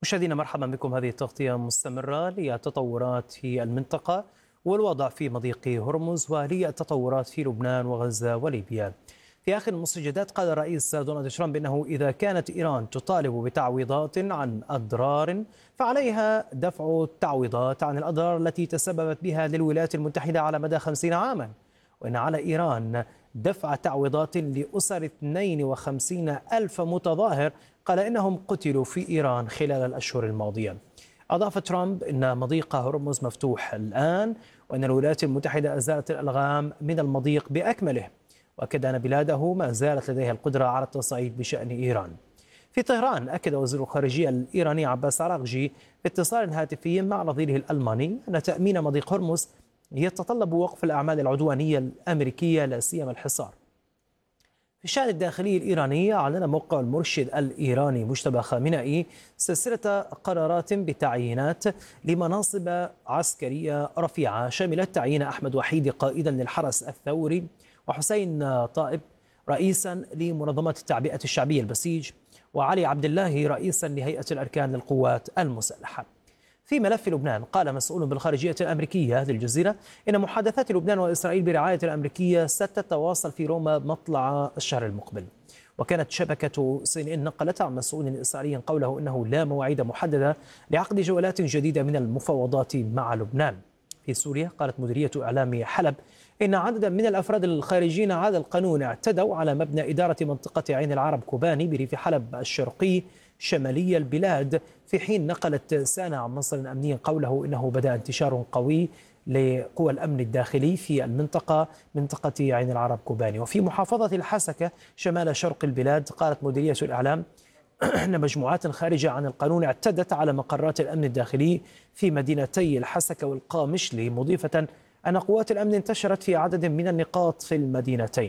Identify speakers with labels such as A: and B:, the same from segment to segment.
A: مشاهدينا مرحبا بكم. هذه التغطية مستمرة للتطورات في المنطقة والوضع في مضيق هرمز وللتطورات في لبنان وغزة وليبيا. في آخر المستجدات قال الرئيس دونالد ترامب إنه إذا كانت إيران تطالب بتعويضات عن أضرار فعليها دفع التعويضات عن الأضرار التي تسببت بها للولايات المتحدة على مدى 50 عاما، وإن على إيران دفع تعويضات لأسر 52 ألف متظاهر قال إنهم قتلوا في إيران خلال الأشهر الماضية. أضاف ترامب إن مضيق هرمز مفتوح الآن، وأن الولايات المتحدة أزالت الألغام من المضيق بأكمله، وأكد أن بلاده ما زالت لديها القدرة على التصعيد بشأن إيران. في طهران أكد وزير الخارجية الإيراني عباس عراقجي باتصال هاتفي مع نظيره الألماني أن تأمين مضيق هرمز يتطلب وقف الأعمال العدوانية الأمريكية لا سيما الحصار. في الشأن الداخلي الإيراني أعلن موقع المرشد الإيراني مجتبى خامنئي سلسلة قرارات بتعيينات لمناصب عسكرية رفيعة شملت تعيين أحمد وحيد قائدا للحرس الثوري، وحسين طائب رئيسا لمنظمة التعبئة الشعبية البسيج، وعلي عبد الله رئيسا لهيئة الأركان للقوات المسلحة. في ملف لبنان قال مسؤول بالخارجية الأمريكية للجزيرة إن محادثات لبنان وإسرائيل برعاية الأمريكية ستتواصل في روما مطلع الشهر المقبل. وكانت شبكة CNN نقلت عن مسؤول إسرائيلي قوله إنه لا مواعيد محددة لعقد جولات جديدة من المفاوضات مع لبنان. في سوريا قالت مديرية إعلام حلب إن عددا من الأفراد الخارجين على القانون اعتدوا على مبنى إدارة منطقة عين العرب كوباني بريف حلب الشرقي شمالي البلاد، في حين نقلت سانا عن مصدر أمني قوله إنه بدأ انتشار قوي لقوى الأمن الداخلي في منطقة عين العرب كوباني. وفي محافظة الحسكة شمال شرق البلاد قالت مديرية الإعلام أن مجموعات خارجة عن القانون اعتدت على مقرات الأمن الداخلي في مدينتي الحسكة والقامشلي، مضيفة أن قوات الأمن انتشرت في عدد من النقاط في المدينتين.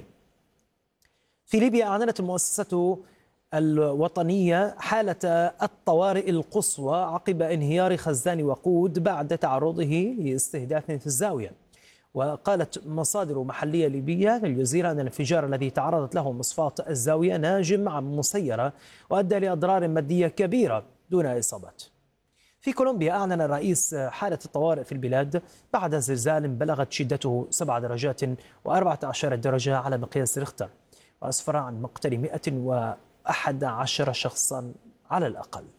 A: في ليبيا أعلنت المؤسسة الوطنية حالة الطوارئ القصوى عقب انهيار خزان وقود بعد تعرضه لاستهداف في الزاوية. وقالت مصادر محلية ليبية للجزيرة أن الانفجار الذي تعرضت له مصفاة الزاوية ناجم عن مسيرة وأدى لأضرار مادية كبيرة دون إصابات. في كولومبيا أعلن الرئيس حالة الطوارئ في البلاد بعد زلزال بلغت شدته 7 درجات و14 درجة على مقياس ريختر، وأسفر عن مقتل 111 شخصا على الأقل.